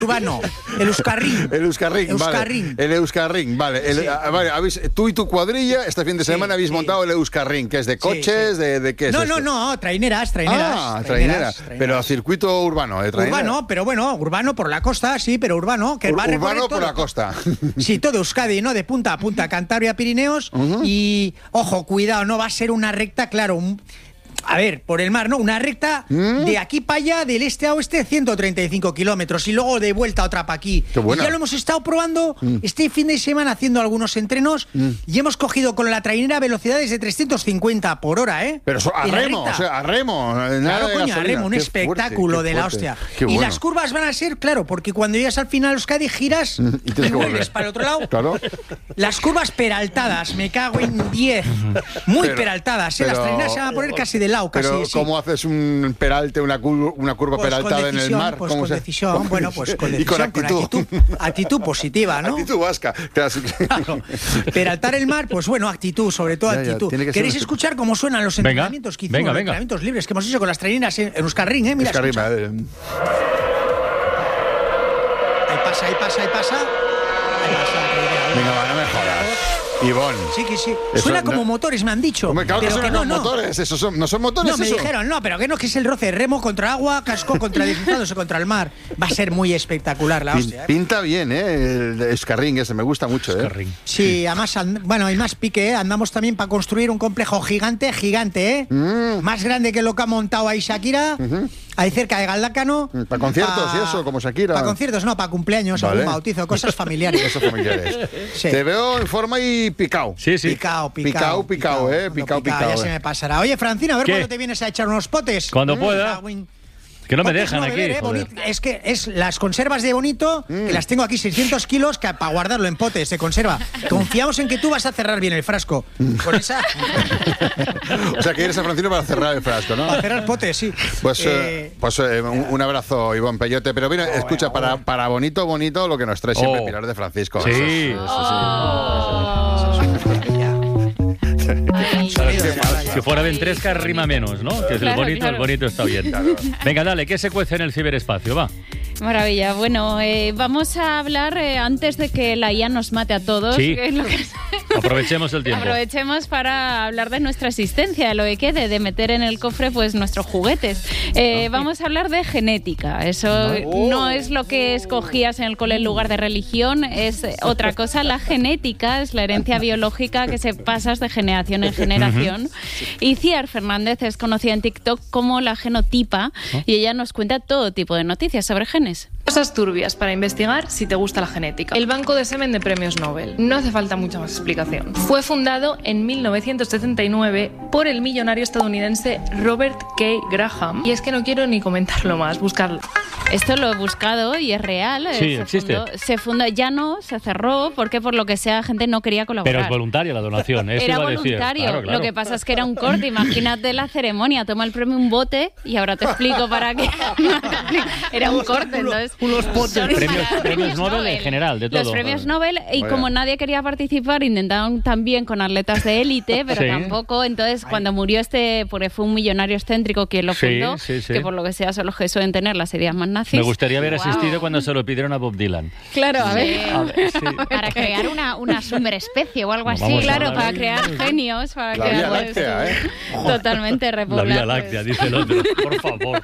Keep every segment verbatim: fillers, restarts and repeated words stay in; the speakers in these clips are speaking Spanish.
urbano, el Euskarrín. El Euskarrín, Euskarrín. vale. El Euskarrín, vale. El, Sí. a, vale habéis, tú y tu cuadrilla este fin de semana Sí, habéis sí. montado el Euskarrín, que es de coches, Sí, sí. de, de qué es No, esto? no, no, traineras, traineras. Ah, traineras, trainera. traineras. Pero a circuito urbano, ¿eh? Trainera. Urbano, pero bueno, urbano por la costa, sí, pero urbano. Que Ur- va a recorrer urbano por todo. la costa. Sí, todo Euskadi, ¿no? De punta a punta, Cantabria, Pirineos. Uh-huh. Y, ojo, cuidado, no va a ser una recta, claro, un- a ver, por el mar, ¿no? Una recta ¿Mm? de aquí para allá, del este a oeste, ciento treinta y cinco kilómetros. Y luego de vuelta otra para aquí. Qué buena. Y ya lo hemos estado probando este fin de semana haciendo algunos entrenos y hemos cogido con la trainera velocidades de trescientos cincuenta por hora, ¿eh? Pero eso, a En la remo, recta. o sea, a remo. Nada Claro, de coño, a gasolina. remo, un Qué espectáculo fuerte, qué de la fuerte. hostia. Qué Y bueno. las curvas van a ser, claro, porque cuando llegas al final Euskadi giras Y y, tienes que vuelves volver. para el otro lado. Claro. Las curvas peraltadas, me cago en diez. Muy Pero- peraltadas, ¿eh? Las pero- traineras se van a poner casi de lado, casi. Pero, sí. ¿cómo haces un peralte, una, cur- una curva Pues peraltada con en el decisión, mar? Pues ¿Cómo con se- decisión, cómo- bueno, pues con y decisión, con actitud. actitud, actitud positiva, ¿no? Actitud vasca. Claro, sí. Claro. Peraltar el mar, pues bueno, actitud, sobre todo Ya, ya, actitud. tiene que ser ¿Queréis un- escuchar cómo suenan los Venga, entrenamientos que hicimos, venga, los venga. entrenamientos libres que hemos hecho con las traineras en, en Euskarrín, eh? Mira, Es que escucha. arriba, eh. Ahí pasa, ahí pasa, ahí pasa. Ahí pasa la trainera. Venga, va, no me jodas. Ivonne. Sí, que sí. Eso Suena no- como motores, me han dicho. Hombre, claro que pero son no, los no. motores. Esos son, ¿no son motores No, me eso? dijeron, no, pero que no, que es el roce, remo contra agua, casco contra deslizándose contra el mar. Va a ser muy espectacular la Pin- hostia, ¿eh? Pinta bien, ¿eh? El Euskarrín ese, me gusta mucho, ¿eh? Euskarrín. Sí, además, and- bueno, hay más pique, ¿eh? Andamos también para construir un complejo gigante, gigante, ¿eh? Mm. Más grande que lo que ha montado ahí Shakira, ahí cerca de Galdácano. Mm, ¿pa conciertos y eso, como Shakira? Para conciertos, no, para cumpleaños, Vale. algún bautizo, cosas familiares. Esos familiares. Sí. Te veo en forma y picao. Sí, sí. Picao, picao. Picao, picao, eh, cuando picao, picao, picao, Ya eh. se me pasará. Oye, Francina, a ver ¿Qué? cuándo te vienes a echar unos potes. Cuando Mm, pueda. Darwin. Que no me Potes dejan no aquí. beber, eh, joder. Bonito. Es que es las conservas de Bonito, Mm. que las tengo aquí seiscientos kilos, que para guardarlo en potes se conserva. Confiamos en que tú vas a cerrar bien el frasco. Con esa. O sea, que eres a Francino para cerrar el frasco, ¿no? Para cerrar potes, sí. Pues, eh, Eh, pues eh, un, un abrazo, Ivonne Peyote. Pero mira, escucha, para, para bonito, bonito, lo que nos trae siempre Oh. Pilar de Francisco. Sí. Eso es- eso sonido de la radio. Si fuera Ventresca, rima menos, ¿no? Que es el Claro, bonito, claro. el bonito está bien. Venga, dale, ¿qué se cuece en el ciberespacio? Va. Maravilla. Bueno, eh, vamos a hablar eh, antes de que la I A nos mate a todos. Sí. que es lo que- Aprovechemos el tiempo. Aprovechemos para hablar de nuestra existencia, de lo que quede, de meter en el cofre pues nuestros juguetes. Eh, vamos a hablar de genética. Eso no es lo que escogías en el cole en lugar de religión, es otra cosa. La genética es la herencia biológica que se pasa de generación en generación. Y Ciar Fernández es conocida en TikTok como la genotipa y ella nos cuenta todo tipo de noticias sobre genes. Cosas turbias para investigar si te gusta la genética. El Banco de Semen de Premios Nobel. No hace falta mucha más explicación. Fue fundado en mil novecientos setenta y nueve por el millonario estadounidense Robert K. Graham. Y es que no quiero ni comentarlo más, buscarlo. Esto lo he buscado y es real. eh, Sí, se existe. Fundó, se fundó, ya no, se cerró porque por lo que sea la gente no quería colaborar. Pero es voluntaria la donación, eso Era iba a decir. voluntario. Claro, claro. Lo que pasa es que era un corte. Imagínate la ceremonia. Toma el premio un bote y ahora te explico para qué. Era un corte, entonces. Unos potes. Son Premios- para- premios Nobel en general, de Los todo. premios Nobel, y Vaya. como nadie quería participar, intentaron también con atletas de élite, pero Sí. tampoco. Entonces, cuando murió este, porque fue un millonario excéntrico quien lo Sí, fundó, sí, sí. que por lo que sea son los que suelen tener las ideas más nazis. Me gustaría haber Guau. asistido cuando se lo pidieron a Bob Dylan. Claro, a ver. A ver, sí. Para crear una, una superespecie o algo No, así. vamos a Claro, hablar para de- crear genios, para La crear Vía pues, Láctea, ¿eh? totalmente La repoblar. Vía pues. Láctea, dice el otro. Por favor.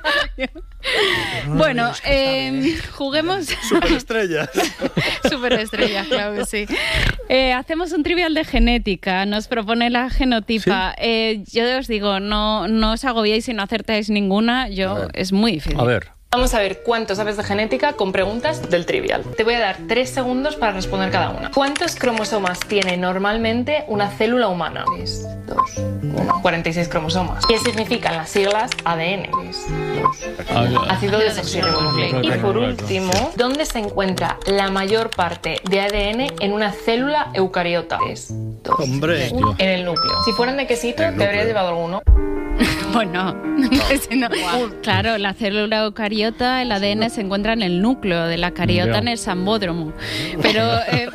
Bueno, eh, juguemos. Superestrellas. Superestrellas, claro que sí. Eh, hacemos un trivial de genética. Nos propone la genotipa. Eh, yo os digo, no, no os agobiéis si no acertáis ninguna. A Yo ver. es muy difícil. A ver. Vamos a ver cuánto sabes de genética con preguntas del trivial. Te voy a dar tres segundos para responder cada una. ¿Cuántos cromosomas tiene normalmente una célula humana? tres, dos, uno. cuarenta y seis cromosomas. ¿Qué significan las siglas A D N? tres, dos, ácido desoxirribonucleico. Y por último, ¿dónde se encuentra la mayor parte de A D N en una célula eucariota? tres, dos, Hombre. uno. En el núcleo. Si fueran de quesito, El te habrías núcleo. llevado alguno. Bueno, no. Claro, la célula eucariota, el A D N se encuentra en el núcleo de la cariota, Ya. en el sambódromo. Pero eh,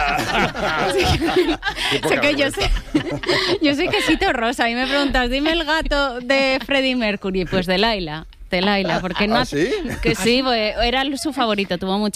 sé que yo sé, yo soy quesito rosa y me preguntas, dime el gato de Freddie Mercury, pues de Laila. Telaila, porque no ¿Ah, ha- sí? que sí, pues, era su favorito, tuvo mucho